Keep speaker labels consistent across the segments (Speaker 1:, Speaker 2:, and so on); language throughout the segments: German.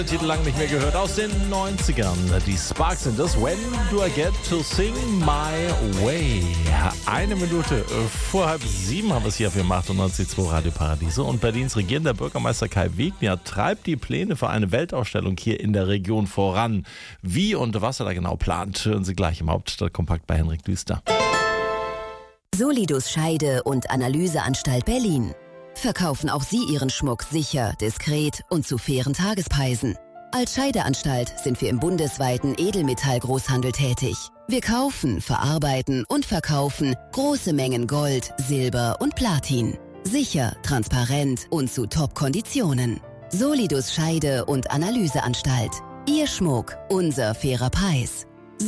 Speaker 1: Titel lang nicht mehr gehört aus den 90ern. Die Sparks sind das. When do I get to sing my way? 1 Minute vor 6:30 haben wir es hier für 98.2 Radio Paradiso. Und Berlins regierender Bürgermeister Kai Wegner treibt die Pläne für eine Weltausstellung hier in der Region voran. Wie und was er da genau plant, hören Sie gleich im Hauptstadtkompakt bei Henrik Düster.
Speaker 2: Solidus Scheide- und Analyseanstalt Berlin. Verkaufen auch Sie Ihren Schmuck sicher, diskret und zu fairen Tagespreisen. Als Scheideanstalt sind wir im bundesweiten Edelmetallgroßhandel tätig. Wir kaufen, verarbeiten und verkaufen große Mengen Gold, Silber und Platin. Sicher, transparent und zu Top-Konditionen. Solidus Scheide- und Analyseanstalt. Ihr Schmuck, unser fairer Preis.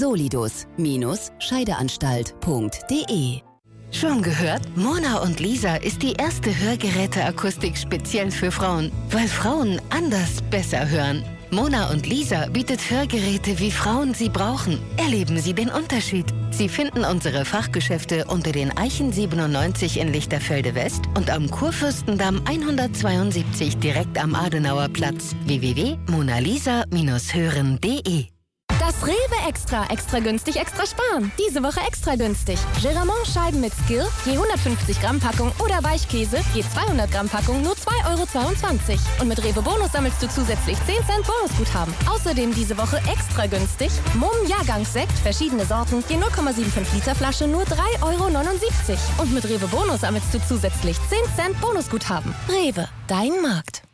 Speaker 2: Solidus-Scheideanstalt.de.
Speaker 3: Schon gehört? Mona und Lisa ist die erste Hörgeräteakustik speziell für Frauen, weil Frauen anders besser hören. Mona und Lisa bietet Hörgeräte, wie Frauen sie brauchen. Erleben Sie den Unterschied. Sie finden unsere Fachgeschäfte unter den Eichen 97 in Lichterfelde West und am Kurfürstendamm 172 direkt am Adenauer Platz. www.monalisa-hören.de.
Speaker 4: Das Rewe Extra günstig, extra sparen. Diese Woche extra günstig. Geramont-Scheiben mit Skill, je 150 Gramm Packung oder Weichkäse, je 200 Gramm Packung nur 2,22 €. Und mit Rewe Bonus sammelst du zusätzlich 10 Cent Bonusguthaben. Außerdem diese Woche extra günstig. Mumm Jahrgangssekt, verschiedene Sorten, je 0,75 Liter Flasche nur 3,79 €. Und mit Rewe Bonus sammelst du zusätzlich 10 Cent Bonusguthaben. Rewe, dein Markt.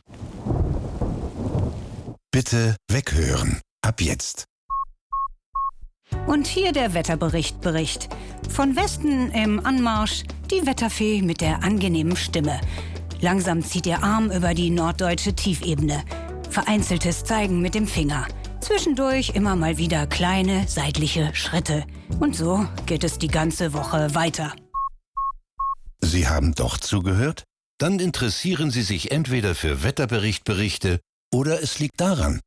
Speaker 5: Bitte weghören. Ab jetzt.
Speaker 6: Und hier der Wetterbericht. Von Westen im Anmarsch die Wetterfee mit der angenehmen Stimme. Langsam zieht ihr Arm über die norddeutsche Tiefebene. Vereinzeltes Zeigen mit dem Finger. Zwischendurch immer mal wieder kleine seitliche Schritte. Und so geht es die ganze Woche weiter.
Speaker 5: Sie haben doch zugehört? Dann interessieren Sie sich entweder für Wetterberichte oder es liegt daran.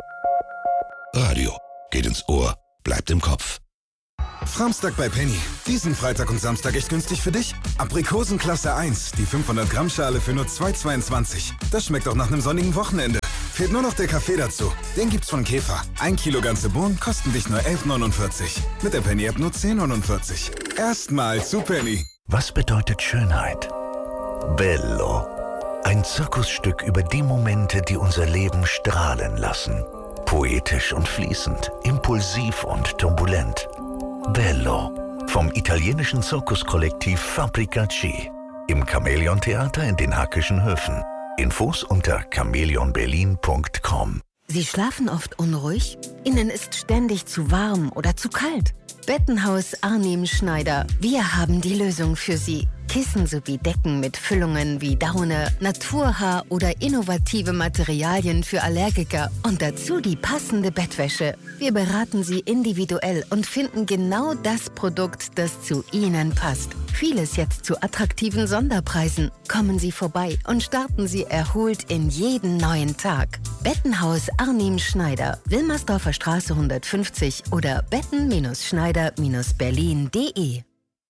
Speaker 5: Radio geht ins Ohr. Bleibt im Kopf.
Speaker 7: Framstag bei Penny. Diesen Freitag und Samstag echt günstig für dich? Aprikosen Klasse 1, die 500 Gramm Schale für nur 2,22. Das schmeckt auch nach einem sonnigen Wochenende. Fehlt nur noch der Kaffee dazu. Den gibt's von Käfer. 1 Kilo ganze Bohnen kosten dich nur 11,49. Mit der Penny-App nur 10,49. Erstmal zu Penny.
Speaker 5: Was bedeutet Schönheit? Bello. Ein Zirkusstück über die Momente, die unser Leben strahlen lassen. Poetisch und fließend, impulsiv und turbulent. Bello. Vom italienischen Zirkuskollektiv Fabricaci. Im Chamäleon-Theater in den Hackischen Höfen. Infos unter chamäleonberlin.com.
Speaker 3: Sie schlafen oft unruhig? Ihnen ist ständig zu warm oder zu kalt? Bettenhaus Arnim Schneider. Wir haben die Lösung für Sie. Kissen sowie Decken mit Füllungen wie Daune, Naturhaar oder innovative Materialien für Allergiker und dazu die passende Bettwäsche. Wir beraten Sie individuell und finden genau das Produkt, das zu Ihnen passt. Vieles jetzt zu attraktiven Sonderpreisen. Kommen Sie vorbei und starten Sie erholt in jeden neuen Tag. Bettenhaus Arnim Schneider, Wilmersdorfer Straße 150 oder betten-schneider-berlin.de.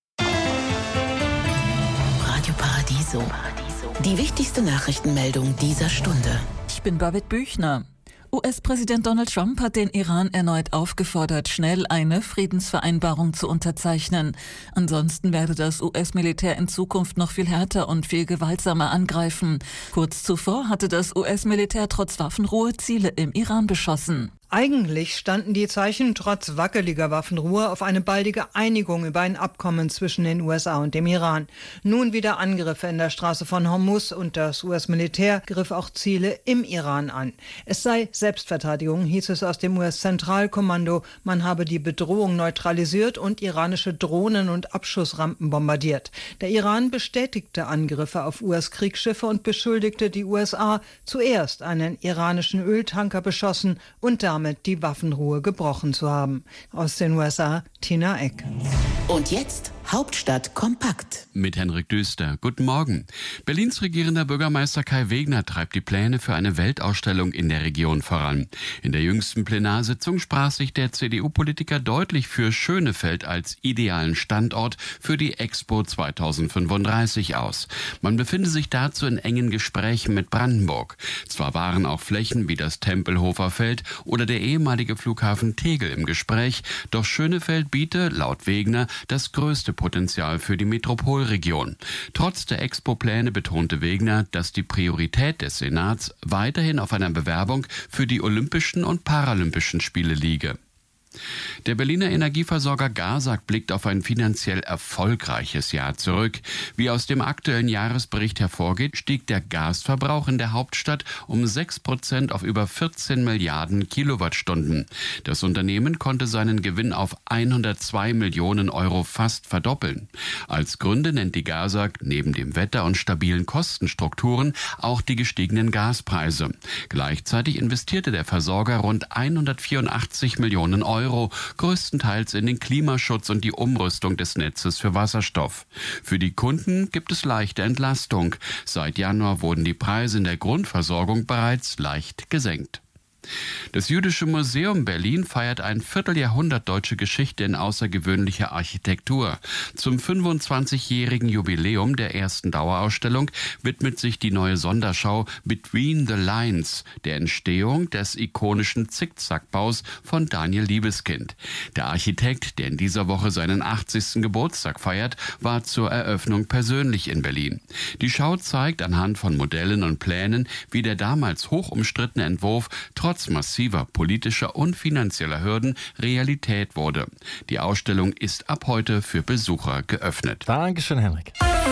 Speaker 3: Radio Paradiso. Die wichtigste Nachrichtenmeldung dieser Stunde.
Speaker 8: Ich bin Babette Büchner. US-Präsident Donald Trump hat den Iran erneut aufgefordert, schnell eine Friedensvereinbarung zu unterzeichnen. Ansonsten werde das US-Militär in Zukunft noch viel härter und viel gewaltsamer angreifen. Kurz zuvor hatte das US-Militär trotz Waffenruhe Ziele im Iran beschossen.
Speaker 9: Eigentlich standen die Zeichen trotz wackeliger Waffenruhe auf eine baldige Einigung über ein Abkommen zwischen den USA und dem Iran. Nun wieder Angriffe in der Straße von Hormuz und das US-Militär griff auch Ziele im Iran an. Es sei Selbstverteidigung, hieß es aus dem US-Zentralkommando. Man habe die Bedrohung neutralisiert und iranische Drohnen und Abschussrampen bombardiert. Der Iran bestätigte Angriffe auf US-Kriegsschiffe und beschuldigte die USA, zuerst einen iranischen Öltanker beschossen und damit die Waffenruhe gebrochen zu haben. Aus den USA, Tina Eck.
Speaker 3: Und jetzt
Speaker 10: Hauptstadt kompakt.
Speaker 11: Mit Henrik Düster. Guten Morgen. Berlins regierender Bürgermeister Kai Wegner treibt die Pläne für eine Weltausstellung in der Region voran. In der jüngsten Plenarsitzung sprach sich der CDU-Politiker deutlich für Schönefeld als idealen Standort für die Expo 2035 aus. Man befinde sich dazu in engen Gesprächen mit Brandenburg. Zwar waren auch Flächen wie das Tempelhofer Feld oder der ehemalige Flughafen Tegel im Gespräch, doch Schönefeld biete, laut Wegner, das größte Potenzial für die Metropolregion. Trotz der Expo-Pläne betonte Wegner, dass die Priorität des Senats weiterhin auf einer Bewerbung für die Olympischen und Paralympischen Spiele liege. Der Berliner Energieversorger GASAG blickt auf ein finanziell erfolgreiches Jahr zurück. Wie aus dem aktuellen Jahresbericht hervorgeht, stieg der Gasverbrauch in der Hauptstadt um 6% auf über 14 Milliarden Kilowattstunden. Das Unternehmen konnte seinen Gewinn auf 102 Millionen Euro fast verdoppeln. Als Gründe nennt die GASAG neben dem Wetter und stabilen Kostenstrukturen auch die gestiegenen Gaspreise. Gleichzeitig investierte der Versorger rund 184 Millionen Euro, größtenteils in den Klimaschutz und die Umrüstung des Netzes für Wasserstoff. Für die Kunden gibt es leichte Entlastung. Seit Januar wurden die Preise in der Grundversorgung bereits leicht gesenkt. Das Jüdische Museum Berlin feiert ein Vierteljahrhundert deutsche Geschichte in außergewöhnlicher Architektur. Zum 25-jährigen Jubiläum der ersten Dauerausstellung widmet sich die neue Sonderschau Between the Lines der Entstehung des ikonischen Zickzackbaus von Daniel Liebeskind. Der Architekt, der in dieser Woche seinen 80. Geburtstag feiert, war zur Eröffnung persönlich in Berlin. Die Schau zeigt anhand von Modellen und Plänen, wie der damals hoch umstrittene Entwurf trotz massiver politischer und finanzieller Hürden Realität wurde. Die Ausstellung ist ab heute für Besucher geöffnet.
Speaker 1: Dankeschön, Henrik.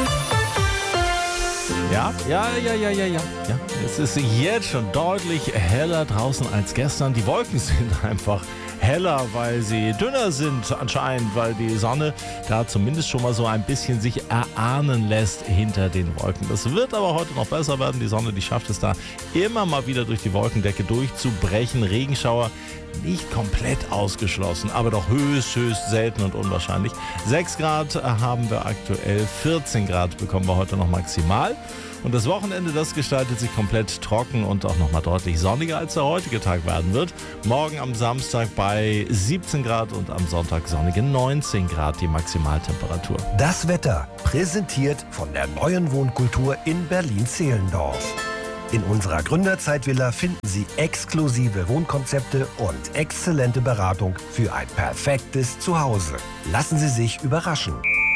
Speaker 1: Ja. Es ist jetzt schon deutlich heller draußen als gestern. Die Wolken sind einfach heller, weil sie dünner sind anscheinend, weil die Sonne da zumindest schon mal so ein bisschen sich erahnen lässt hinter den Wolken. Das wird aber heute noch besser werden. Die Sonne, die schafft es da immer mal wieder durch die Wolkendecke durchzubrechen. Regenschauer nicht komplett ausgeschlossen, aber doch höchst selten und unwahrscheinlich. 6 Grad haben wir aktuell, 14 Grad bekommen wir heute noch maximal. Und das Wochenende, das gestaltet sich komplett trocken und auch nochmal deutlich sonniger, als der heutige Tag werden wird. Morgen am Samstag bei 17 Grad und am Sonntag sonnige 19 Grad die Maximaltemperatur.
Speaker 12: Das Wetter präsentiert von der neuen Wohnkultur in Berlin-Zehlendorf. In unserer Gründerzeitvilla finden Sie exklusive Wohnkonzepte und exzellente Beratung für ein perfektes Zuhause. Lassen Sie sich überraschen.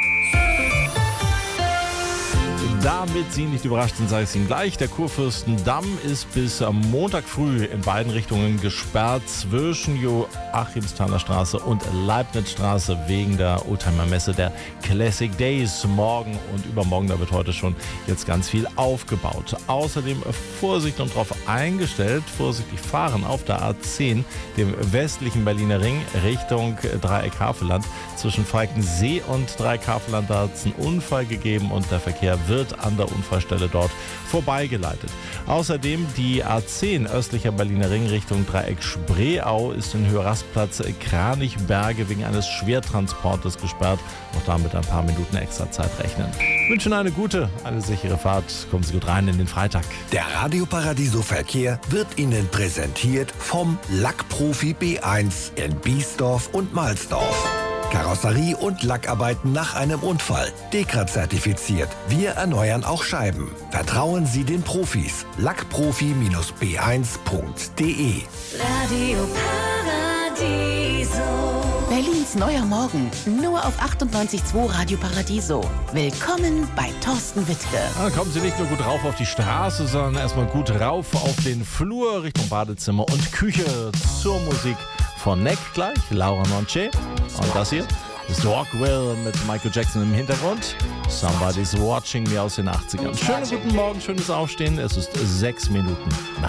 Speaker 1: Damit Sie nicht überrascht sind, sage ich es Ihnen gleich. Der Kurfürstendamm ist bis am Montag früh in beiden Richtungen gesperrt zwischen Joachimsthaler Straße und Leibnizstraße wegen der Oldtimer-Messe der Classic Days. Morgen und übermorgen, da wird heute schon jetzt ganz viel aufgebaut. Außerdem Vorsicht und darauf eingestellt, vorsichtig fahren auf der A10, dem westlichen Berliner Ring, Richtung Dreieck Havelland. Zwischen Falkensee und Dreieck Havelland, da hat es einen Unfall gegeben und der Verkehr wird an der Unfallstelle dort vorbeigeleitet. Außerdem die A10 östlicher Berliner Ring Richtung Dreieck Spreeau ist in Höhe-Rastplatz Kranichberge wegen eines Schwertransportes gesperrt. Auch damit ein paar Minuten extra Zeit rechnen. Ich wünsche Ihnen eine gute, eine sichere Fahrt. Kommen Sie gut rein in den Freitag.
Speaker 12: Der Radio Paradiso Verkehr wird Ihnen präsentiert vom Lackprofi B1 in Biesdorf und Mahlsdorf. Karosserie und Lackarbeiten nach einem Unfall. DEKRA-zertifiziert. Wir erneuern auch Scheiben. Vertrauen Sie den Profis. Lackprofi-b1.de.
Speaker 13: Radio Paradiso.
Speaker 10: Berlins neuer Morgen. Nur auf 98.2 Radio Paradiso. Willkommen bei Thorsten Wittke.
Speaker 1: Dann kommen Sie nicht nur gut rauf auf die Straße, sondern erstmal gut rauf auf den Flur Richtung Badezimmer und Küche zur Musik von Neck gleich, Laura Nonche. Und das hier ist Rockwell mit Michael Jackson im Hintergrund. Somebody's Watching Me aus den 80ern. Schönen guten Morgen, schönes Aufstehen. Es ist 6 Minuten nach